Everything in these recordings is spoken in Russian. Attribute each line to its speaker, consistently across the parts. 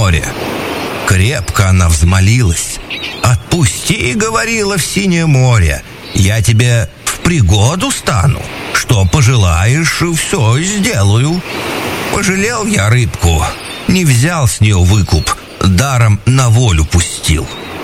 Speaker 1: море. Крепко она взмолилась. «Отпусти, — говорила, — в синее море. Я тебе в пригоду стану. Что пожелаешь, все сделаю». Пожалел я рыбку, не взял с нее выкуп, даром на волю пустил.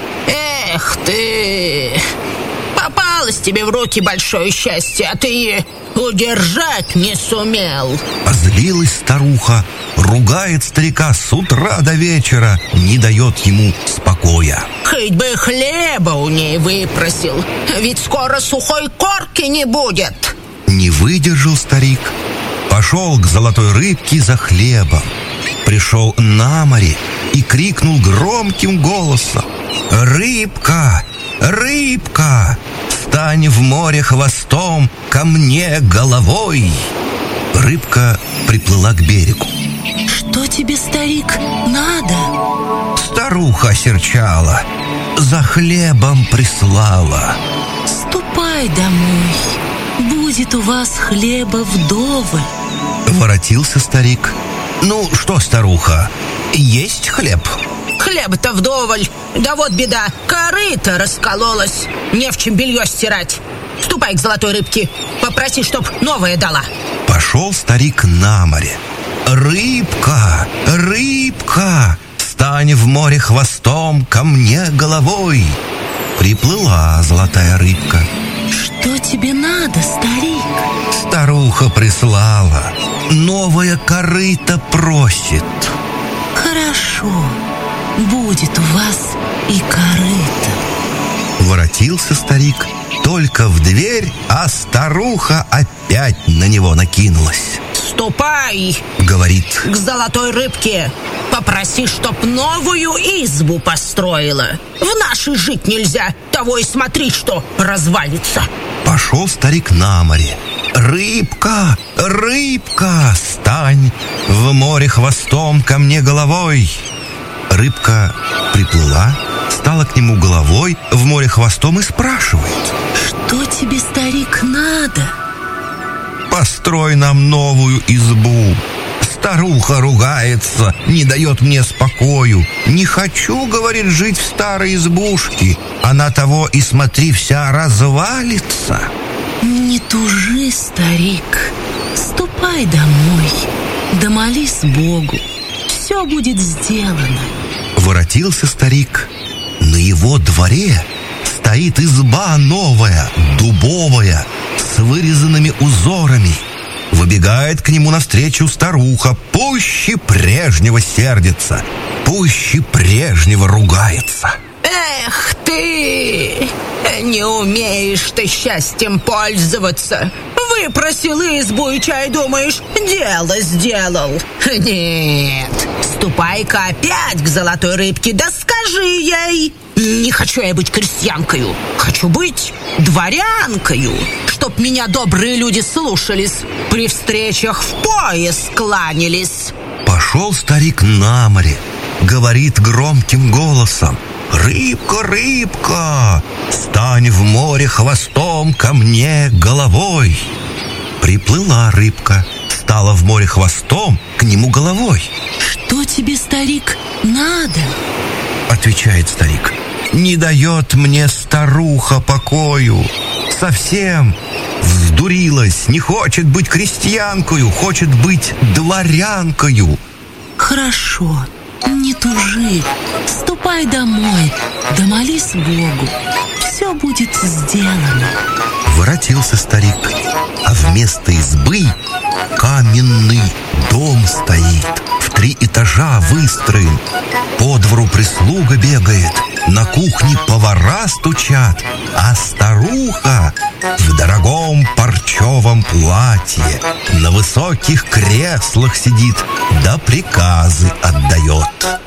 Speaker 2: Эх ты! Попалось тебе в руки большое счастье, а ты удержать не сумел.
Speaker 1: Озлилась старуха, ругает старика с утра до вечера, не дает ему спокоя.
Speaker 2: Хоть бы хлеба у ней выпросил, ведь скоро сухой корки не будет.
Speaker 1: Не выдержал старик, пошел к золотой рыбке за хлебом. Пришел на море и крикнул громким голосом: «Рыбка, рыбка, стань в море хвостом, ко мне головой!» Рыбка приплыла к берегу.
Speaker 3: «Что тебе, старик, надо?»
Speaker 1: Старуха осерчала, за хлебом прислала.
Speaker 3: «Ступай домой, будет у вас хлеба вдоволь».
Speaker 1: Воротился старик. «Ну что, старуха, есть хлеб?»
Speaker 2: Хлеба-то вдоволь, да вот беда, корыто раскололось, не в чем белье стирать. Ступай к золотой рыбке, попроси, чтоб новое дала.
Speaker 1: Пошел старик на море. «Рыбка, рыбка, стань в море хвостом, ко мне головой!» Приплыла золотая рыбка.
Speaker 3: «Что тебе надо, старик?»
Speaker 1: Старуха прислала, новое корыто просит.
Speaker 3: «Хорошо, будет у вас и корыто».
Speaker 1: Воротился старик только в дверь, а старуха опять на него накинулась.
Speaker 2: «Ступай,
Speaker 1: — говорит, —
Speaker 2: к золотой рыбке, попроси, чтоб новую избу построила. В нашей жить нельзя, того и смотри, что развалится».
Speaker 1: Пошел старик на море. «Рыбка, рыбка, стань в море хвостом, ко мне головой!» Рыбка приплыла, стала к нему головой, в море хвостом и спрашивает:
Speaker 3: «Что тебе, старик, надо?»
Speaker 1: «Построй нам новую избу. Старуха ругается, не дает мне спокою. Не хочу, — говорит, — жить в старой избушке. Она того и смотри, вся развалится».
Speaker 3: «Не тужи, старик, ступай домой, да молись Богу, все будет сделано».
Speaker 1: Воротился старик. На его дворе стоит изба новая, дубовая, с вырезанными узорами. Выбегает к нему навстречу старуха, пуще прежнего сердится, пуще прежнего ругается.
Speaker 2: Эх ты, не умеешь ты счастьем пользоваться. Выпросил избу и чай думаешь, дело сделал. Нет, ступай-ка опять к золотой рыбке, да скажи ей: не хочу я быть крестьянкою, хочу быть дворянкою, чтоб меня добрые люди слушались, при встречах в пояс кланялись.
Speaker 1: Пошел старик на море, говорит громким голосом: «Рыбка, рыбка, стань в море хвостом, ко мне головой!» Приплыла рыбка, стала в море хвостом, к нему головой.
Speaker 3: «Что тебе, старик, надо?»
Speaker 1: Отвечает старик: «Не дает мне старуха покою. Совсем вздурилась, не хочет быть крестьянкою, хочет быть дворянкою».
Speaker 3: «Хорошо, не тужи, ступай домой, да молись Богу, все будет сделано».
Speaker 1: Воротился старик, а вместо избы каменный дом стоит, в 3 этажа выстроен. По двору прислуга бегает, на кухне повара стучат, а старуха в дорогом парчевом платье на высоких креслах сидит, да приказы отдает.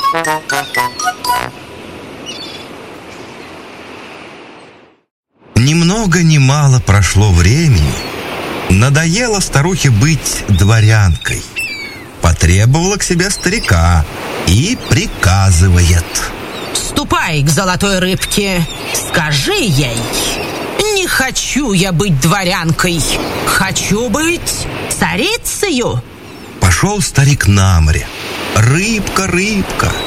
Speaker 1: Ни много ни мало прошло времени. Надоело старухе быть дворянкой. Потребовала к себе старика и приказывает:
Speaker 2: «Ступай к золотой рыбке, скажи ей: не хочу я быть дворянкой, хочу быть царицею».
Speaker 1: Пошел старик на море. «Рыбка, рыбка,